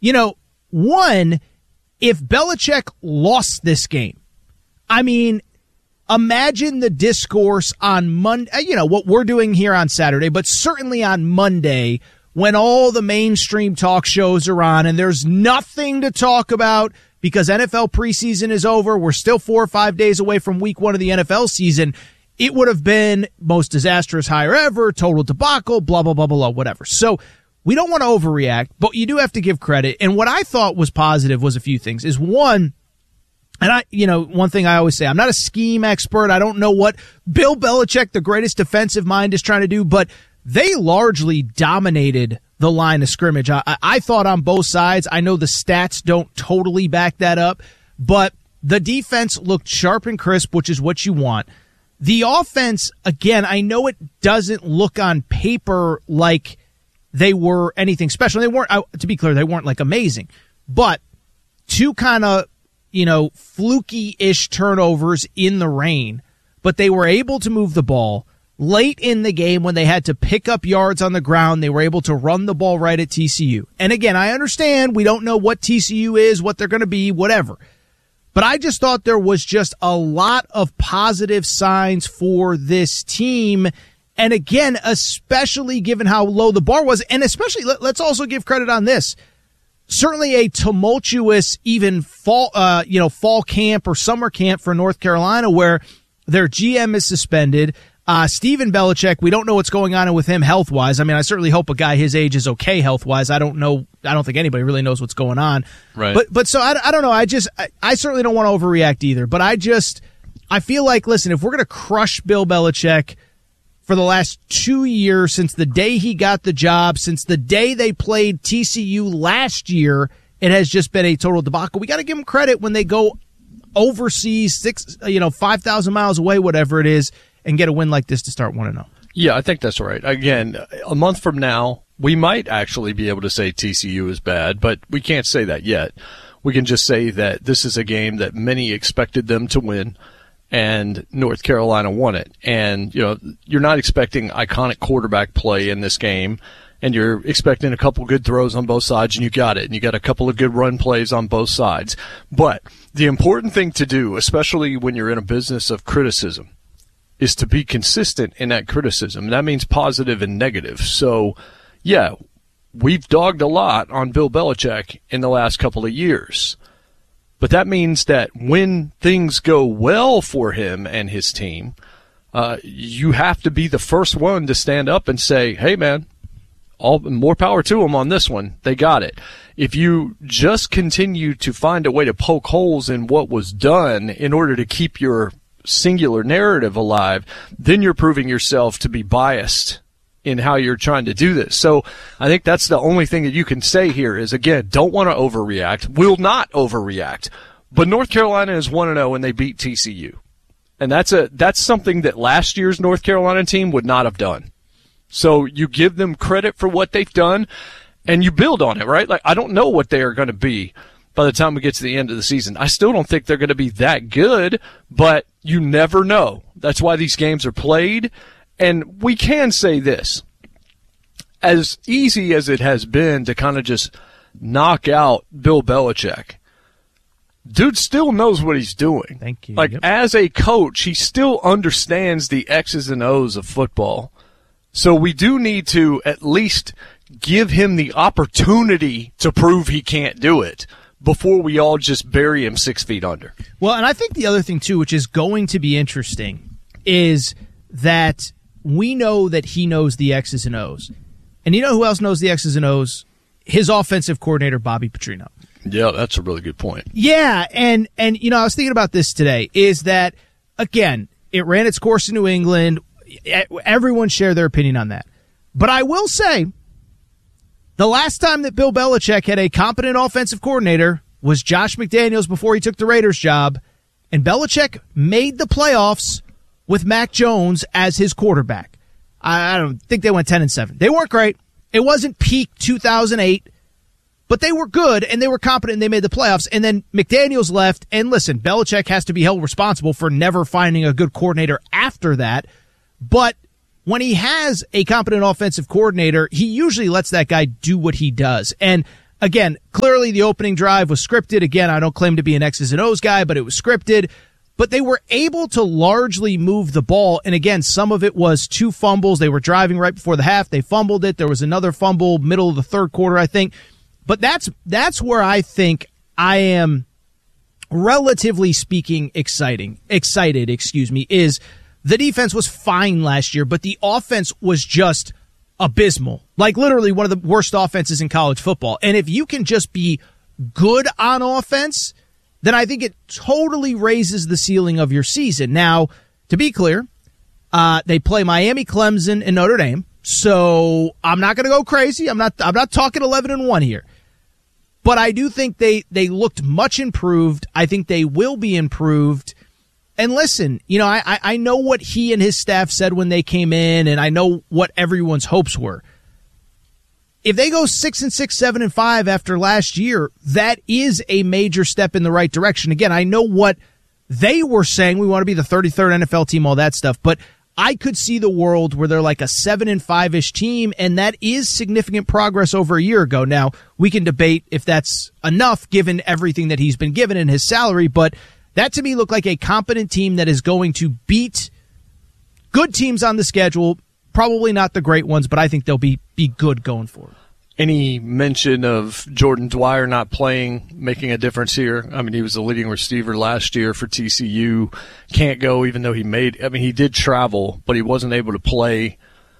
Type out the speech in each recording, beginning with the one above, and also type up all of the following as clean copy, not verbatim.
One, if Belichick lost this game, I mean, imagine the discourse on Monday, what we're doing here on Saturday, but certainly on Monday when all the mainstream talk shows are on and there's nothing to talk about because NFL preseason is over. We're still 4 or 5 days away from week 1 of the NFL season. It would have been most disastrous hire ever, total debacle, blah, blah, blah, blah, whatever. So we don't want to overreact, but you do have to give credit. And what I thought was positive was a few things. Is one, and one thing I always say, I'm not a scheme expert. I don't know what Bill Belichick, the greatest defensive mind, is trying to do, but they largely dominated the line of scrimmage. I thought on both sides. I know the stats don't totally back that up, but the defense looked sharp and crisp, which is what you want. The offense, again, I know it doesn't look on paper like they were anything special. They weren't, to be clear, they weren't like amazing, but two kind of, fluky-ish turnovers in the rain, but they were able to move the ball. Late in the game when they had to pick up yards on the ground, they were able to run the ball right at TCU. And again, I understand we don't know what TCU is, what they're going to be, whatever. But I just thought there was just a lot of positive signs for this team. And again, especially given how low the bar was, and especially, let's also give credit on this. Certainly a tumultuous even fall camp or summer camp for North Carolina where their GM is suspended. Steven Belichick, we don't know what's going on with him health-wise. I mean, I certainly hope a guy his age is okay health-wise. I don't know. I don't think anybody really knows what's going on. Right. But so I don't know. I certainly don't want to overreact either. But I feel like, listen, if we're going to crush Bill Belichick for the last 2 years, since the day he got the job, since the day they played TCU last year, it has just been a total debacle. We got to give him credit when they go overseas, 5,000 miles away, whatever it is, and get a win like this to start 1-0. Yeah, I think that's right. Again, a month from now, we might actually be able to say TCU is bad, but we can't say that yet. We can just say that this is a game that many expected them to win, and North Carolina won it. And, you're not expecting iconic quarterback play in this game, and you're expecting a couple good throws on both sides, and you got it. And you got a couple of good run plays on both sides. But the important thing to do, especially when you're in a business of criticism, is to be consistent in that criticism. That means positive and negative. So, yeah, we've dogged a lot on Bill Belichick in the last couple of years. But that means that when things go well for him and his team, you have to be the first one to stand up and say, hey, man, more power to them on this one. They got it. If you just continue to find a way to poke holes in what was done in order to keep your singular narrative alive, then you're proving yourself to be biased in how you're trying to do this. So I think that's the only thing that you can say here is, again, don't want to overreact. Will not overreact. But North Carolina is 1-0 and they beat TCU. And that's something that last year's North Carolina team would not have done. So you give them credit for what they've done and you build on it, right? Like, I don't know what they are going to be by the time we get to the end of the season. I still don't think they're going to be that good, but you never know. That's why these games are played. And we can say this. As easy as it has been to kind of just knock out Bill Belichick, dude still knows what he's doing. Thank you. Like, as a coach, he still understands the X's and O's of football. So we do need to at least give him the opportunity to prove he can't do it before we all just bury him 6 feet under. Well, and I think the other thing, too, which is going to be interesting, is that we know that he knows the X's and O's. And you know who else knows the X's and O's? His offensive coordinator, Bobby Petrino. Yeah, that's a really good point. Yeah, and I was thinking about this today, is that, again, it ran its course in New England. Everyone shared their opinion on that. But I will say, the last time that Bill Belichick had a competent offensive coordinator was Josh McDaniels before he took the Raiders job, and Belichick made the playoffs with Mac Jones as his quarterback. I don't think they went 10-7. They weren't great. It wasn't peak 2008, but they were good, and they were competent, and they made the playoffs. And then McDaniels left, and listen, Belichick has to be held responsible for never finding a good coordinator after that. But when he has a competent offensive coordinator, he usually lets that guy do what he does. And again, clearly the opening drive was scripted. Again, I don't claim to be an X's and O's guy, but it was scripted. But they were able to largely move the ball. And again, some of it was 2 fumbles. They were driving right before the half. They fumbled it. There was another fumble middle of the third quarter, I think. But that's where I think I am, relatively speaking, excited, is the defense was fine last year, but the offense was just abysmal. Like literally one of the worst offenses in college football. And if you can just be good on offense, then I think it totally raises the ceiling of your season. Now, to be clear, they play Miami, Clemson, and Notre Dame. So I'm not going to go crazy. I'm not talking 11-1 here. But I do think they looked much improved. I think they will be improved. And listen, I know what he and his staff said when they came in, and I know what everyone's hopes were. If they go 6-6, 7-5 after last year, that is a major step in the right direction. Again, I know what they were saying. We want to be the 33rd NFL team, all that stuff. But I could see the world where they're like a 7-5-ish team, and that is significant progress over a year ago. Now, we can debate if that's enough given everything that he's been given in his salary, but that to me looked like a competent team that is going to beat good teams on the schedule. Probably not the great ones, but I think they'll be good going forward. Any mention of Jordan Dwyer not playing, making a difference here? I mean, he was the leading receiver last year for TCU. Can't go even though he did travel, but he wasn't able to play.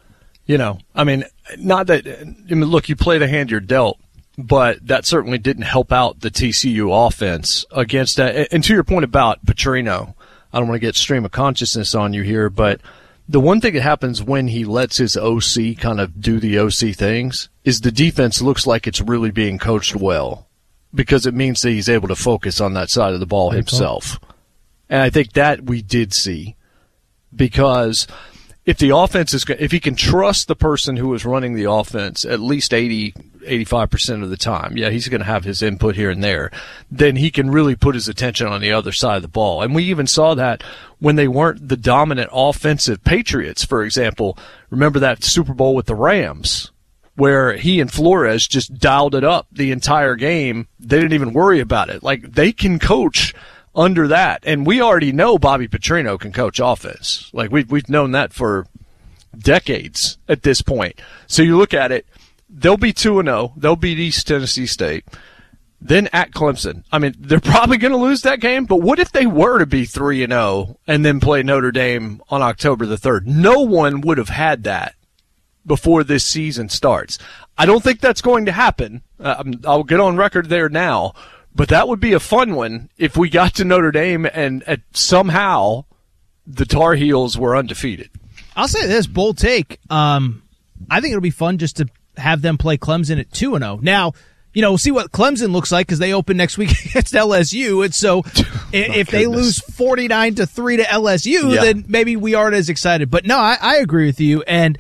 Not that, look, you play the hand you're dealt, but that certainly didn't help out the TCU offense against that. And to your point about Petrino, I don't want to get stream of consciousness on you here, but the one thing that happens when he lets his OC kind of do the OC things is the defense looks like it's really being coached well, because it means that he's able to focus on that side of the ball himself. And I think that we did see, because if the offense if he can trust the person who is running the offense at least 85% of the time, he's going to have his input here and there, then he can really put his attention on the other side of the ball. And we even saw that when they weren't the dominant offensive Patriots, for example. Remember that Super Bowl with the Rams, where he and Flores just dialed it up the entire game. They didn't even worry about it. Like, they can coach under that. And we already know Bobby Petrino can coach offense. Like, we've known that for decades at this point. So you look at it, they'll be 2-0. They'll beat East Tennessee State. Then at Clemson. I mean, they're probably going to lose that game, but what if they were to be 3-0 and then play Notre Dame on October the 3rd? No one would have had that before this season starts. I don't think that's going to happen. I'll get on record there now, but that would be a fun one if we got to Notre Dame and somehow the Tar Heels were undefeated. I'll say this, bold take. I think it'll be fun just to have them play Clemson at 2-0. Now, we'll see what Clemson looks like because they open next week against LSU. And so if they lose 49-3 to LSU, then maybe we aren't as excited. But no, I agree with you. And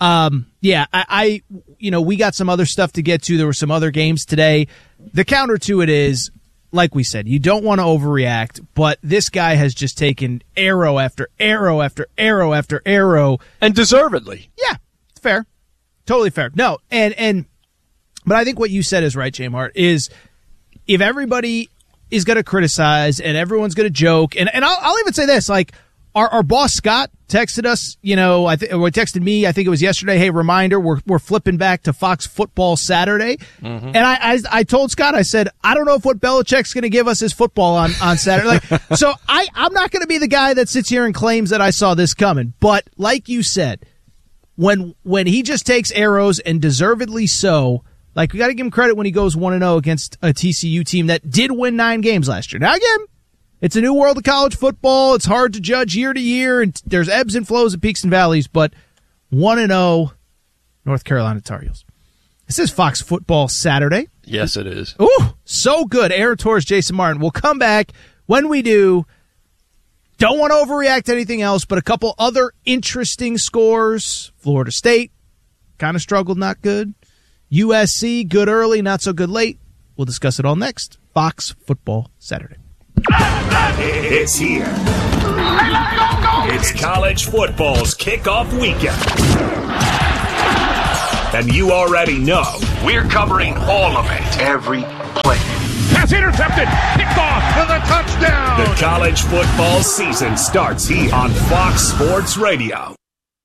we got some other stuff to get to. There were some other games today. The counter to it is, like we said, you don't want to overreact, but this guy has just taken arrow after arrow after arrow after arrow. And deservedly. Yeah, it's fair. Totally fair. No, but I think what you said is right, J-Mart, is if everybody is going to criticize and everyone's going to joke, and I'll even say this, like, our boss Scott texted us, texted me, I think it was yesterday, hey, reminder, we're flipping back to Fox Football Saturday. Mm-hmm. And I told Scott, I said, I don't know if what Belichick's going to give us is football on Saturday. So I'm not going to be the guy that sits here and claims that I saw this coming. But like you said, when he just takes arrows, and deservedly so, like, we got to give him credit when he goes 1-0 against a TCU team that did win 9 games last year. Now, again, it's a new world of college football. It's hard to judge year to year, and there's ebbs and flows and peaks and valleys, but 1-0 North Carolina Tar Heels. This is Fox Football Saturday. Yes, it is. Ooh, so good. Aaron Torres, Jason Martin. We'll come back. When we do, don't want to overreact to anything else, but a couple other interesting scores. Florida State, kind of struggled, not good. USC, good early, not so good late. We'll discuss it all next. Fox Football Saturday. It's here. It's college football's kickoff weekend. then you already know we're covering all of it. Every play. Pass intercepted. Picked off for the touchdown. The college football season starts here on Fox Sports Radio.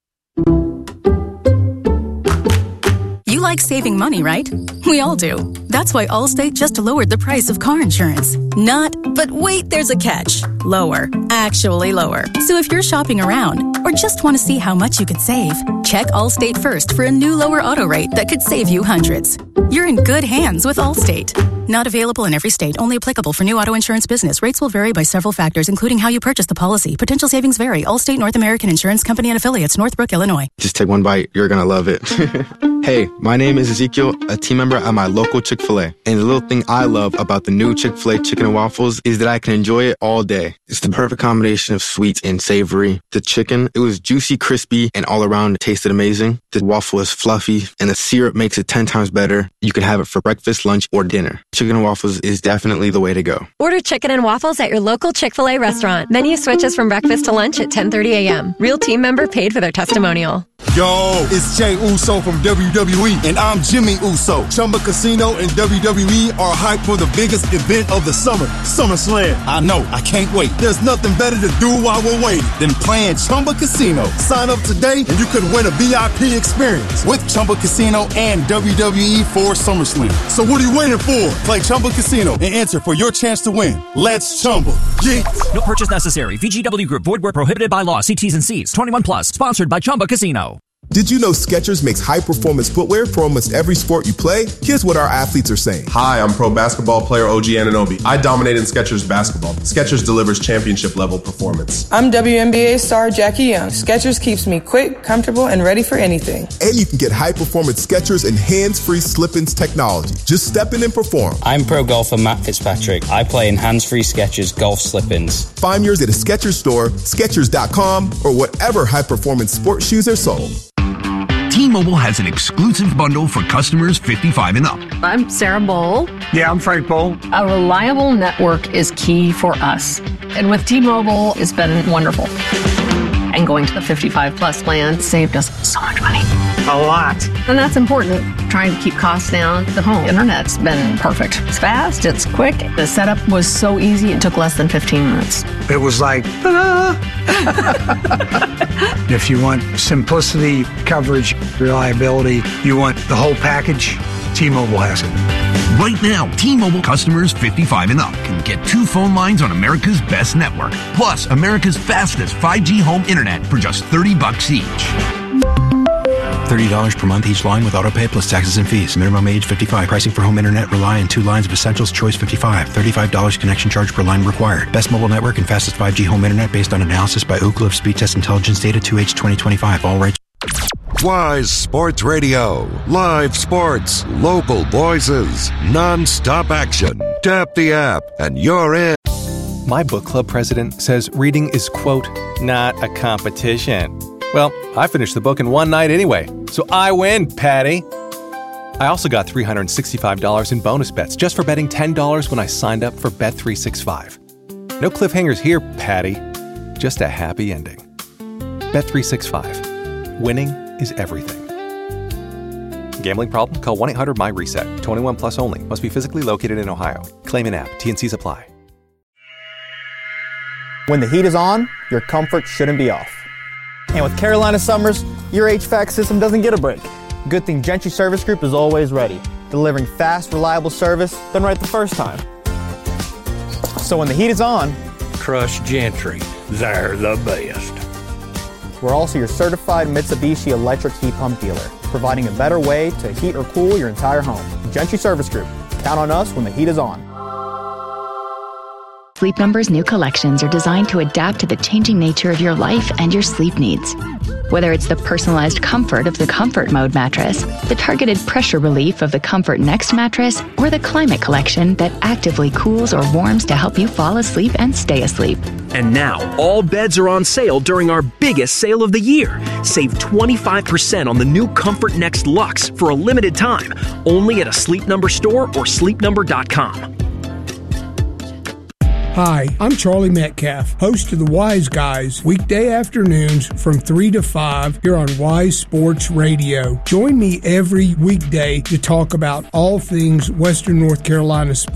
You like saving money, right? We all do. That's why Allstate just lowered the price of car insurance. Not, but wait, there's a catch. Lower. Actually lower. So if you're shopping around or just want to see how much you could save, check Allstate first for a new lower auto rate that could save you hundreds. You're in good hands with Allstate. Not available in every state. Only applicable for new auto insurance business. Rates will vary by several factors, including how you purchase the policy. Potential savings vary. Allstate North American Insurance Company and Affiliates, Northbrook, Illinois. Just take one bite. You're going to love it. Hey, my name is Ezekiel, a team member at my local Chick-fil-A. And the little thing I love about the new Chick-fil-A chicken and waffles is that I can enjoy it all day. It's the perfect combination of sweet and savory. The chicken, it was juicy, crispy, and all around it tasted amazing. The waffle is fluffy, and the syrup makes it 10 times better. You can have it for breakfast, lunch, or dinner. Chicken and waffles is definitely the way to go. Order chicken and waffles at your local Chick-fil-A restaurant. Menu switches from breakfast to lunch at 10:30 a.m. Real team member paid for their testimonial. Yo, it's Jey Uso from WWE, and I'm Jimmy Uso. Chumba Casino and WWE are hyped for the biggest event of the summer, SummerSlam. I know, I can't wait. There's nothing better to do while we're waiting than playing Chumba Casino. Sign up today and you could win a VIP experience with Chumba Casino and WWE for SummerSlam. So what are you waiting for? Play Chumba Casino and enter for your chance to win. Let's Chumba. Yeah. No purchase necessary. VGW Group. Void where prohibited by law. See T's and C's. 21 plus. Sponsored by Chumba Casino. Did you know Skechers makes high-performance footwear for almost every sport you play? Here's what our athletes are saying. Hi, I'm pro basketball player OG Anunoby. I dominate in Skechers basketball. Skechers delivers championship-level performance. I'm WNBA star Jackie Young. Skechers keeps me quick, comfortable, and ready for anything. And you can get high-performance Skechers and hands-free slip-ins technology. Just step in and perform. I'm pro golfer Matt Fitzpatrick. I play in hands-free Skechers golf slip-ins. Find yours at a Skechers store, Skechers.com, or whatever high-performance sports shoes are sold. T-Mobile has an exclusive bundle for customers 55 and up. I'm Sarah Bowl. Yeah, I'm Frank Bowl. A reliable network is key for us. And with T-Mobile, it's been wonderful. And going to the 55 plus plan saved us so much money. A lot. And that's important. Trying to keep costs down. The home internet's been perfect. It's fast, it's quick. The setup was so easy, it took less than 15 minutes. It was like, ta-da! If you want simplicity, coverage, reliability, you want the whole package, T-Mobile has it. Right now, T-Mobile customers 55 and up can get 2 phone lines on America's best network, plus America's fastest 5G home internet for just $30 each. $30 per month each line with autopay plus taxes and fees. Minimum age 55. Pricing for home internet rely on 2 lines of Essentials Choice 55. $35 connection charge per line required. Best mobile network and fastest 5G home internet based on analysis by Ookla of Speed Test Intelligence data 2H 2025. All rights. Wise Sports Radio. Live sports, local voices, non-stop action. Tap the app and you're in. My book club president says reading is, quote, not a competition. Well, I finished the book in one night anyway, so I win, Patty. I also got $365 in bonus bets just for betting $10 when I signed up for Bet365. No cliffhangers here, Patty. Just a happy ending. Bet365. Winning is everything. Gambling problem? Call 1-800-MY-RESET. 21 plus only. Must be physically located in Ohio. Claim in app. T&Cs apply. When the heat is on, your comfort shouldn't be off. And with Carolina summers, your HVAC system doesn't get a break. Good thing Gentry Service Group is always ready, delivering fast, reliable service done right the first time. So when the heat is on, trust Gentry. They're the best. We're also your certified Mitsubishi electric heat pump dealer, providing a better way to heat or cool your entire home. Gentry Service Group. Count on us when the heat is on. Sleep Number's new collections are designed to adapt to the changing nature of your life and your sleep needs. Whether it's the personalized comfort of the Comfort Mode mattress, the targeted pressure relief of the Comfort Next mattress, or the Climate Collection that actively cools or warms to help you fall asleep and stay asleep. And now, all beds are on sale during our biggest sale of the year. Save 25% on the new Comfort Next Luxe for a limited time, only at a Sleep Number store or sleepnumber.com. Hi, I'm Charlie Metcalf, host of the Wise Guys, weekday afternoons from 3 to 5 here on Wise Sports Radio. Join me every weekday to talk about all things Western North Carolina sports.